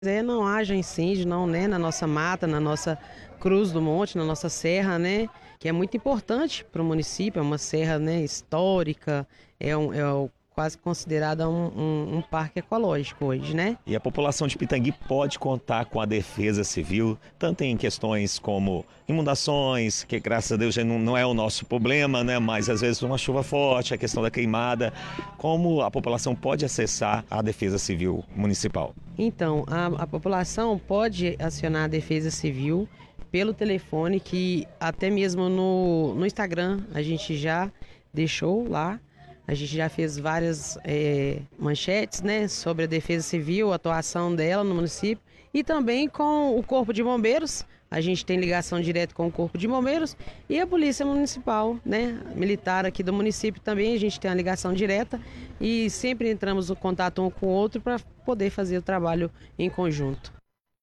Não haja incêndio, não, né, na nossa mata, na nossa Cruz do Monte, na nossa serra, né, que é muito importante para o município, é uma serra, né, histórica, quase considerada um parque ecológico hoje, né? E a população de Pitangui pode contar com a Defesa Civil, tanto em questões como inundações, que graças a Deus já não é o nosso problema, né? Mas às vezes uma chuva forte, a questão da queimada, como a população pode acessar a Defesa Civil Municipal? Então, a população pode acionar a Defesa Civil pelo telefone, que até mesmo no Instagram a gente já deixou lá. A gente já fez várias manchetes, né, sobre a Defesa Civil, a atuação dela no município e também com o Corpo de Bombeiros. A gente tem ligação direta com o Corpo de Bombeiros e a Polícia Municipal, né, militar aqui do município também. A gente tem uma ligação direta e sempre entramos em contato um com o outro para poder fazer o trabalho em conjunto.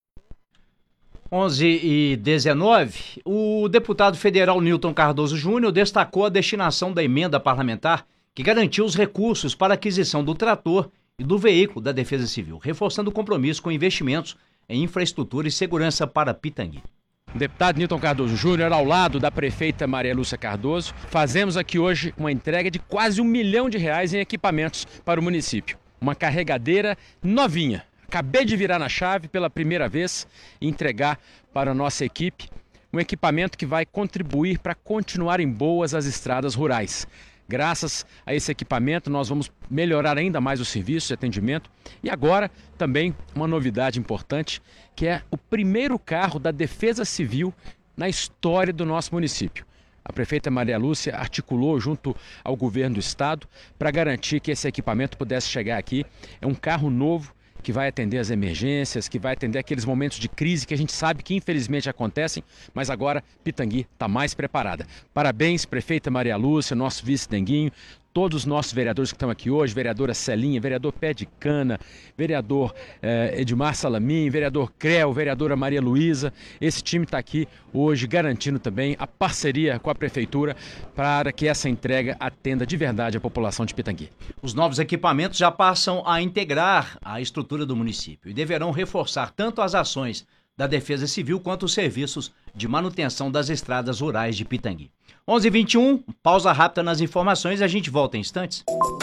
11h19, o deputado federal Newton Cardoso Júnior destacou a destinação da emenda parlamentar que garantiu os recursos para a aquisição do trator e do veículo da Defesa Civil, reforçando o compromisso com investimentos em infraestrutura e segurança para Pitangui. Deputado Newton Cardoso Júnior, ao lado da prefeita Maria Lúcia Cardoso, fazemos aqui hoje uma entrega de quase R$1 milhão em equipamentos para o município. Uma carregadeira novinha. Acabei de virar na chave pela primeira vez e entregar para a nossa equipe um equipamento que vai contribuir para continuarem boas as estradas rurais. Graças a esse equipamento, nós vamos melhorar ainda mais o serviço de atendimento. E agora, também, uma novidade importante, que é o primeiro carro da Defesa Civil na história do nosso município. A prefeita Maria Lúcia articulou junto ao governo do estado para garantir que esse equipamento pudesse chegar aqui. É um carro novo que vai atender as emergências, que vai atender aqueles momentos de crise que a gente sabe que infelizmente acontecem, mas agora Pitangui está mais preparada. Parabéns, prefeita Maria Lúcia, nosso vice Denguinho, todos os nossos vereadores que estão aqui hoje, vereadora Celinha, vereador Pé de Cana, vereador Edmar Salamin, vereador Creu, vereadora Maria Luísa. Esse time está aqui hoje garantindo também a parceria com a prefeitura para que essa entrega atenda de verdade a população de Pitangui. Os novos equipamentos já passam a integrar a estrutura do município e deverão reforçar tanto as ações da Defesa Civil quanto os serviços de manutenção das estradas rurais de Pitangui. 11h21, pausa rápida nas informações e a gente volta em instantes.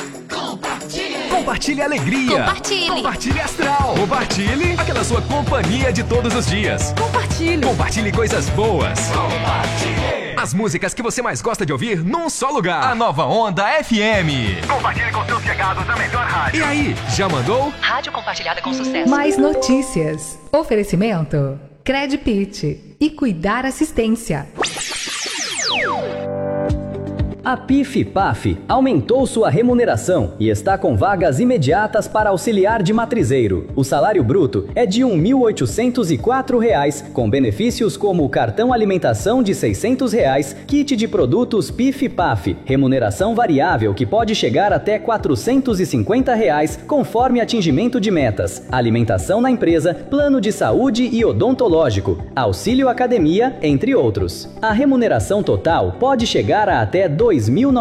Compartilhe alegria. Compartilhe astral. Compartilhe aquela sua companhia de todos os dias. Compartilhe coisas boas. As músicas que você mais gosta de ouvir num só lugar. A Nova Onda FM. Compartilhe com seus chegados a melhor rádio. E aí, já mandou? Rádio compartilhada com sucesso. Mais notícias. Oferecimento Credpit e Cuidar Assistência. A PIF-PAF aumentou sua remuneração e está com vagas imediatas para auxiliar de matrizeiro. O salário bruto é de R$ 1.804, com benefícios como cartão alimentação de R$ 600, kit de produtos PIF-PAF, remuneração variável que pode chegar até R$ 450, conforme atingimento de metas, alimentação na empresa, plano de saúde e odontológico, auxílio academia, entre outros. A remuneração total pode chegar a até R$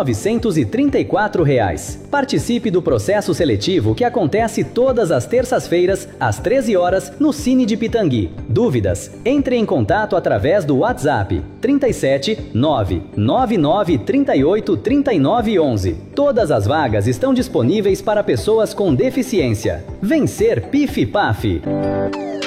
2.934. Participe do processo seletivo que acontece todas as terças-feiras, às 13 horas, no Cine de Pitangui. Dúvidas? Entre em contato através do WhatsApp 37 999 38 39 11. Todas as vagas estão disponíveis para pessoas com deficiência. Vencer PIF-PAF.